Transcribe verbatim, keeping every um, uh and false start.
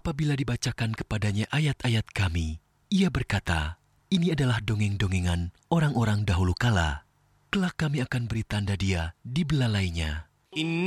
apabila dibacakan kepadanya ayat-ayat kami, ia berkata, "Ini adalah dongeng-dongengan orang-orang dahulu kala." Kelak kami akan beri tanda dia di belalainya.